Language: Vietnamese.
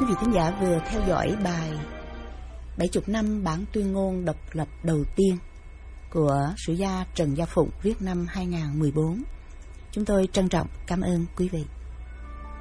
Quý vị thính giả vừa theo dõi bài 70 năm bản tuyên ngôn độc lập đầu tiên của sử gia Trần Gia Phụng viết năm 2014. Chúng tôi trân trọng cảm ơn quý vị.